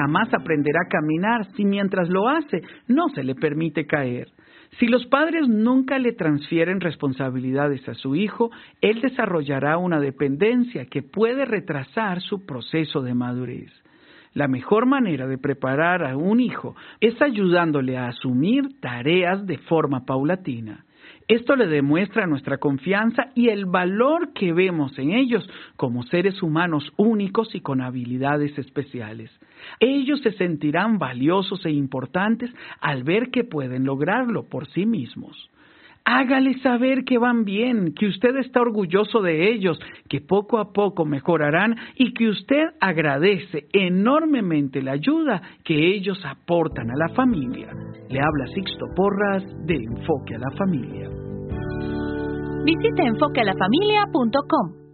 jamás aprenderá a caminar si mientras lo hace no se le permite caer. Si los padres nunca le transfieren responsabilidades a su hijo, él desarrollará una dependencia que puede retrasar su proceso de madurez. La mejor manera de preparar a un hijo es ayudándole a asumir tareas de forma paulatina. Esto le demuestra nuestra confianza y el valor que vemos en ellos como seres humanos únicos y con habilidades especiales. Ellos se sentirán valiosos e importantes al ver que pueden lograrlo por sí mismos. Hágale saber que van bien, que usted está orgulloso de ellos, que poco a poco mejorarán y que usted agradece enormemente la ayuda que ellos aportan a la familia. Le habla Sixto Porras de Enfoque a la Familia. Visite enfoquealafamilia.com.